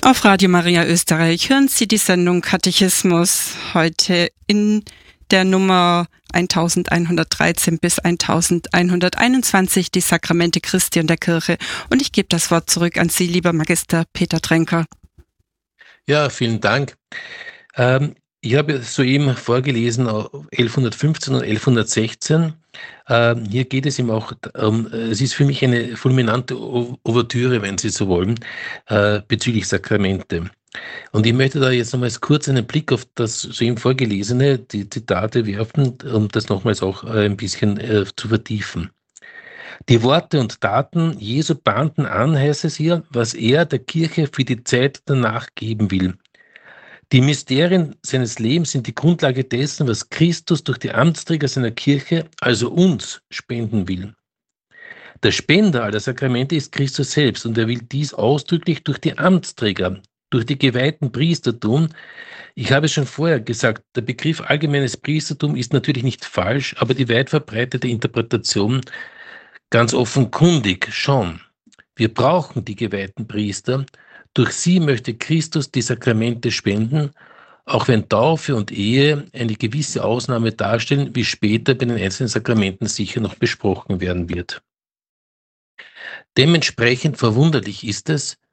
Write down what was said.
Auf Radio Maria Österreich hören Sie die Sendung Katechismus, heute in der Nummer 1113 bis 1121, die Sakramente Christi und der Kirche. Und ich gebe das Wort zurück an Sie, lieber Magister Peter Tränker. Ja, vielen Dank. Ich habe soeben vorgelesen 1115 und 1116. Hier geht es eben auch es ist für mich eine fulminante Ouvertüre, wenn Sie so wollen, bezüglich Sakramente. Und ich möchte da jetzt nochmals kurz einen Blick auf das soeben Vorgelesene, die Zitate werfen, um das nochmals auch ein bisschen zu vertiefen. Die Worte und Taten Jesu bahnten an, heißt es hier, was er der Kirche für die Zeit danach geben will. Die Mysterien seines Lebens sind die Grundlage dessen, was Christus durch die Amtsträger seiner Kirche, also uns, spenden will. Der Spender aller Sakramente ist Christus selbst und er will dies ausdrücklich durch die Amtsträger, durch die geweihten Priester tun. Ich habe es schon vorher gesagt, der Begriff allgemeines Priestertum ist natürlich nicht falsch, aber die weit verbreitete Interpretation ganz offenkundig schon. Wir brauchen die geweihten Priester. Durch sie möchte Christus die Sakramente spenden, auch wenn Taufe und Ehe eine gewisse Ausnahme darstellen, wie später bei den einzelnen Sakramenten sicher noch besprochen werden wird. Dementsprechend verwunderlich ist es,